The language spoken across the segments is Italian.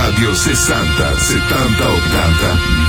Radio 60 70 80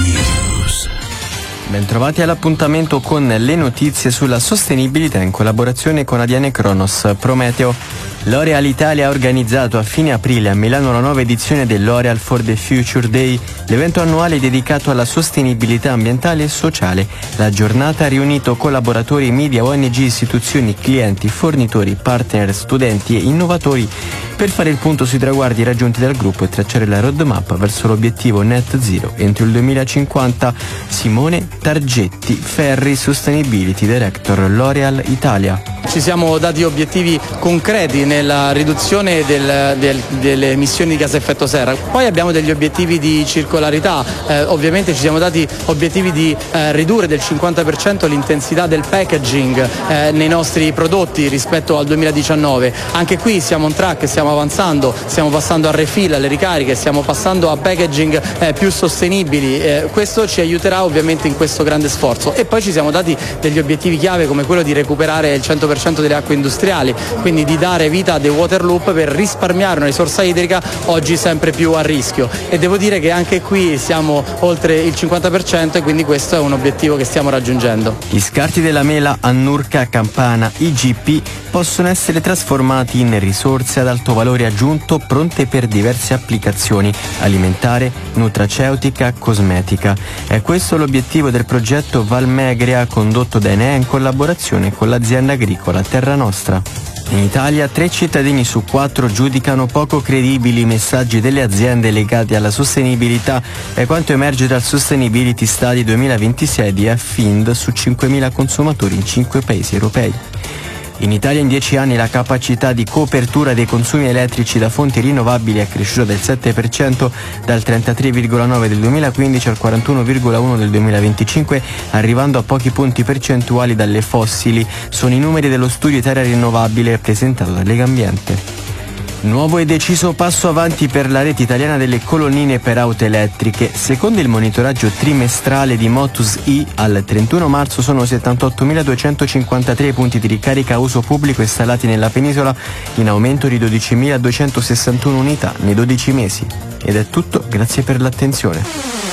News. Bentrovati all'appuntamento con le notizie sulla sostenibilità in collaborazione con ADN Kronos Prometeo. L'Oreal Italia ha organizzato a fine aprile a Milano la nuova edizione dell'Oreal for the Future Day, l'evento annuale dedicato alla sostenibilità ambientale e sociale. La giornata ha riunito collaboratori, media, ONG, istituzioni, clienti, fornitori, partner, studenti e innovatori per fare il punto sui traguardi raggiunti dal gruppo e tracciare la roadmap verso l'obiettivo Net Zero entro il 2050. Simone Targetti, Ferri Sustainability Director, L'Oreal Italia. Ci siamo dati obiettivi concreti nella riduzione delle emissioni di gas a effetto serra. Poi abbiamo degli obiettivi di circolarità, ovviamente ci siamo dati obiettivi di ridurre del 50% l'intensità del packaging nei nostri prodotti rispetto al 2019. Anche qui siamo on track, stiamo avanzando, stiamo passando a refill, alle ricariche, stiamo passando a packaging più sostenibili. Questo ci aiuterà ovviamente in questo grande sforzo. E poi ci siamo dati degli obiettivi chiave come quello di recuperare il 100% delle acque industriali, quindi di dare vita a dei water loop per risparmiare una risorsa idrica oggi sempre più a rischio. E devo dire che anche qui siamo oltre il 50% e quindi questo è un obiettivo che stiamo raggiungendo. Gli scarti della mela Annurca, Campana, IGP possono essere trasformati in risorse ad alto valore aggiunto pronte per diverse applicazioni: alimentare, nutraceutica, cosmetica. È questo l'obiettivo del progetto Valmegrea condotto da Enea in collaborazione con l'azienda agricola Terra Nostra. In Italia 3 cittadini su 4 giudicano poco credibili i messaggi delle aziende legati alla sostenibilità, è quanto emerge dal Sustainability Study 2026 di Affind su 5.000 consumatori in 5 paesi europei. In Italia in 10 anni la capacità di copertura dei consumi elettrici da fonti rinnovabili è cresciuta del 7%, dal 33,9 del 2015 al 41,1 del 2025, arrivando a pochi punti percentuali dalle fossili. Sono i numeri dello studio Italia Rinnovabile presentato da Legambiente. Nuovo e deciso passo avanti per la rete italiana delle colonnine per auto elettriche. Secondo il monitoraggio trimestrale di Motus E, al 31 marzo sono 78.253 punti di ricarica a uso pubblico installati nella penisola, in aumento di 12.261 unità nei 12 mesi. Ed è tutto, grazie per l'attenzione.